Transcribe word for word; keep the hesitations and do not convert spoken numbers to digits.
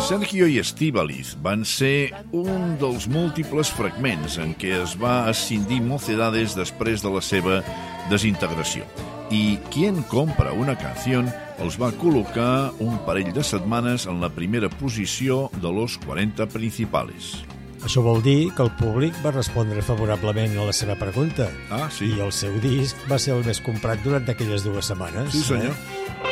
Sergio i Estíbaliz van ser un dels múltiples fragments en què es va escindir Mocedades després de la seva desintegració. I Quien compra una canción els va col·locar un parell de setmanes en la primera posició de los quaranta principales. Això vol dir que el públic va respondre favorablement a la seva pregunta. Ah, sí. I el seu disc va ser el més comprat durant aquelles dues setmanes. Sí, senyor. Eh?